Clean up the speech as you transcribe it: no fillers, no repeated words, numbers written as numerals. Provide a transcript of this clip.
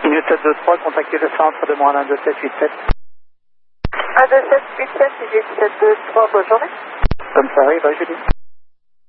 Minute 723, contactez le centre de moins 12787. 12787, 723, bonne journée. Bonne soirée, bonne jeudi.